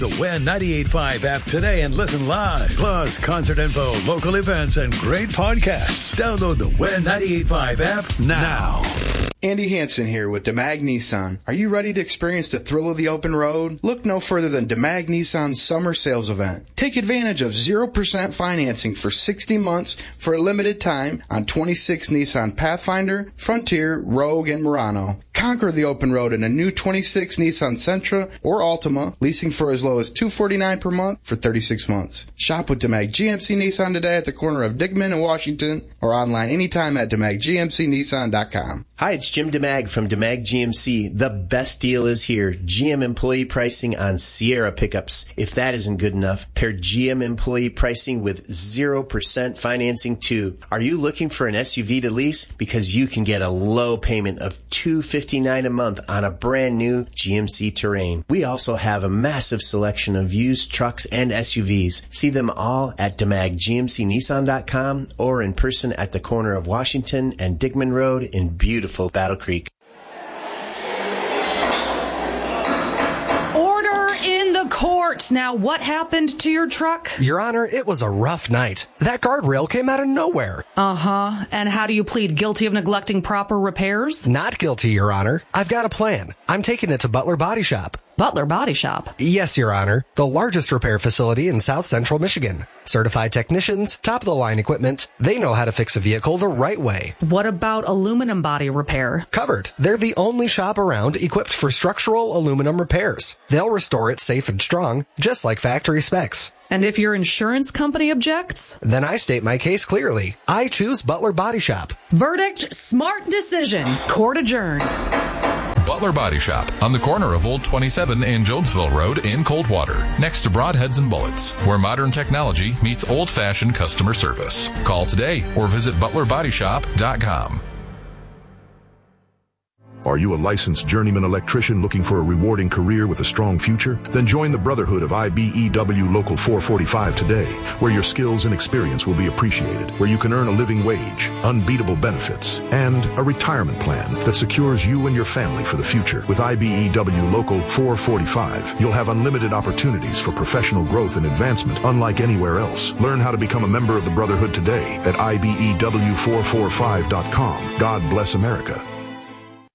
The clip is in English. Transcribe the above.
The Win 98.5 app today and listen live. Plus, concert info, local events, and great podcasts. Download the Win 98.5 app now. Andy Hansen here with DeMag Nissan. Are you ready to experience the thrill of the open road? Look no further than DeMag Nissan's summer sales event. Take advantage of 0% financing for 60 months for a limited time on 26 Nissan Pathfinder, Frontier, Rogue, and Murano. Conquer the open road in a new 26 Nissan Sentra or Altima, leasing for as low as $249 per month for 36 months. Shop with DeMag GMC Nissan today at the corner of Digman and Washington, or online anytime at DeMagGMCNissan.com. Hi, it's Jim DeMag from DeMag GMC. The best deal is here. GM employee pricing on Sierra pickups. If that isn't good enough, pair GM employee pricing with 0% financing too. Are you looking for an SUV to lease? Because you can get a low payment of $259 a month on a brand new GMC Terrain. We also have a massive selection of used trucks and SUVs. See them all at DeMagGMCNissan.com or in person at the corner of Washington and Digman Road in beautiful Battle Creek. Order in the court. Now, what happened to your truck? Your Honor, it was a rough night. That guardrail came out of nowhere. Uh-huh. And how do you plead guilty of neglecting proper repairs? Not guilty, Your Honor. I've got a plan. I'm taking it to Butler Body Shop. Butler Body Shop? Yes, Your Honor. The largest repair facility in South Central Michigan. Certified technicians, top-of-the-line equipment. They know how to fix a vehicle the right way. What about aluminum body repair? Covered. They're the only shop around equipped for structural aluminum repairs. They'll restore it safe and strong, just like factory specs. And if your insurance company objects? Then I state my case clearly. I choose Butler Body Shop. Verdict, smart decision. Court adjourned. Butler Body Shop on the corner of Old 27 and Jonesville Road in Coldwater, next to Broadheads and Bullets, where modern technology meets old-fashioned customer service. Call today or visit butlerbodyshop.com. Are you a licensed journeyman electrician looking for a rewarding career with a strong future? Then join the Brotherhood of IBEW Local 445 today, where your skills and experience will be appreciated, where you can earn a living wage, unbeatable benefits, and a retirement plan that secures you and your family for the future. With IBEW Local 445, you'll have unlimited opportunities for professional growth and advancement unlike anywhere else. Learn how to become a member of the Brotherhood today at IBEW445.com. God bless America.